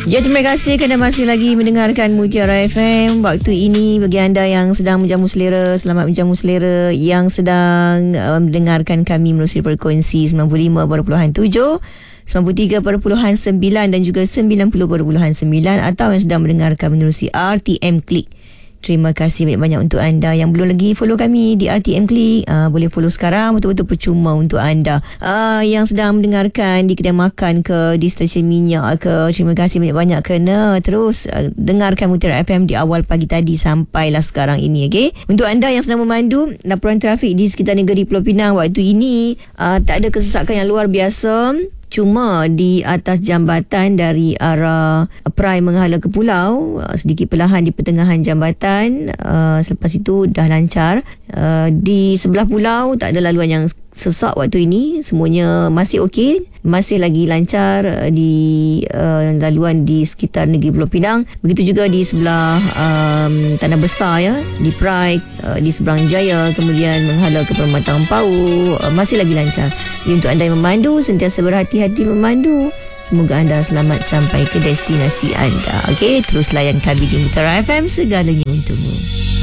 Ya, terima kasih kerana masih lagi mendengarkan Mutiara FM. Waktu ini bagi anda yang sedang menjamu selera, selamat menjamu selera. Yang sedang mendengarkan kami melalui frekuensi 95.7, 93.9 dan juga 90.9, atau yang sedang mendengarkan menerusi RTM Klik. Terima kasih banyak-banyak untuk anda yang belum lagi follow kami di RTM Klik. Boleh follow sekarang, betul-betul percuma untuk anda. Yang sedang mendengarkan di kedai makan ke, di stesen minyak ke, terima kasih banyak-banyak kerana terus dengarkan Mutiara FM di awal pagi tadi sampailah sekarang ini. Okay? Untuk anda yang sedang memandu, laporan trafik di sekitar negeri Pulau Pinang waktu ini tak ada kesesakan yang luar biasa. Cuma di atas jambatan dari arah Perai menghala ke pulau, sedikit perlahan di pertengahan jambatan. Selepas itu dah lancar. Di sebelah pulau tak ada laluan yang sesak waktu ini. Semuanya masih okey. Masih lagi lancar di laluan di sekitar negeri Pulau Pinang. Begitu juga di sebelah Tanah Besar, ya, di Perai, di seberang Jaya, kemudian menghala ke Permatang Pau, masih lagi lancar. Jadi untuk anda yang memandu, sentiasa berhati-hati memandu. Semoga anda selamat sampai ke destinasi anda. Okey, terus layan kami di Mutiara FM, segalanya untukmu.